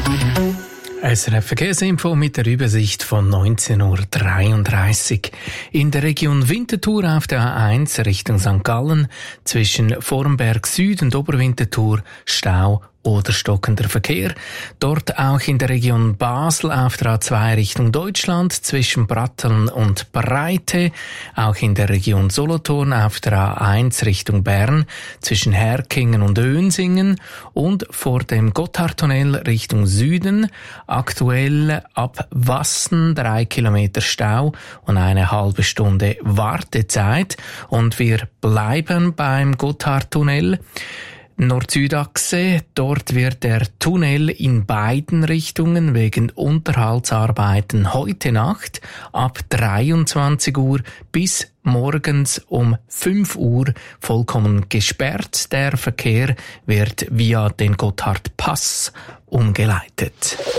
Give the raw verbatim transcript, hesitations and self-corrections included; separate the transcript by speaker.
Speaker 1: S R F Verkehrsinfo mit der Übersicht von neunzehn Uhr dreiunddreißig. In der Region Winterthur auf der A eins Richtung Sankt Gallen zwischen Vormberg Süd und Oberwinterthur Stau oder stockender Verkehr. Dort auch in der Region Basel auf der A zwei Richtung Deutschland zwischen Bratteln und Breite. Auch in der Region Solothurn auf der A eins Richtung Bern zwischen Herkingen und Önsingen und vor dem Gotthardtunnel Richtung Süden. Aktuell ab Wassen drei Kilometer Stau und eine halbe Stunde Wartezeit. Und wir bleiben beim Gotthardtunnel. Nord-Süd-Achse, dort wird der Tunnel in beiden Richtungen wegen Unterhaltsarbeiten heute Nacht ab dreiundzwanzig Uhr bis morgens um fünf Uhr vollkommen gesperrt. Der Verkehr wird via den Gotthardpass umgeleitet.